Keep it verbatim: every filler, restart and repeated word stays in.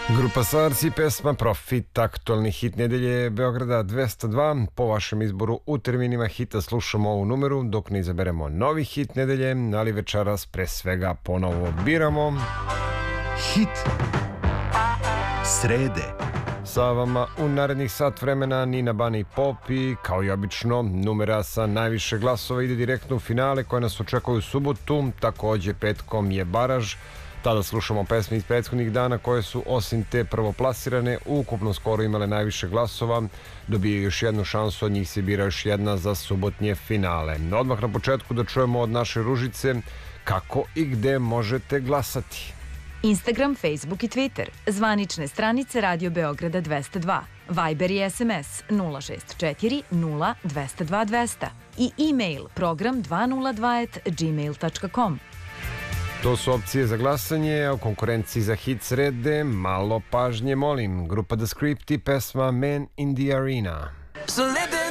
Grupa Starci, pesma Profit, aktualni hit nedelje Beograda dvesta dva. Po vašem izboru u terminima hita slušamo ovu numeru dok ne izaberemo novi hit nedelje, ali večeras pre svega ponovo biramo hit srede. Sa vama u narednih sat vremena Nina Bani Pop i kao i obično numera sa najviše glasova ide direktno u finale koje nas očekuju u subotu. Takođe petkom je baraž. Tada slušamo pesme iz prethodnih dana koje su osim te prvoplasirane u ukupnom skoru imale najviše glasova. Dobije još jednu šansu, od njih se bira još jedna za subotnje finale. Odmah na početku da čujemo od naše Ružice kako i gde možete glasati. Instagram, Facebook i Twitter. Zvanične stranice Radio Beograda dvesta dva. Viber i es em es nula šest četiri nula dvesta dva dvesta. I e-mail program dvesta dva at gmail tačka com. To su opcije za glasanje, a u konkurenciji za hit srede malo pažnje molim. Grupa The Script i pesma Man in the Arena.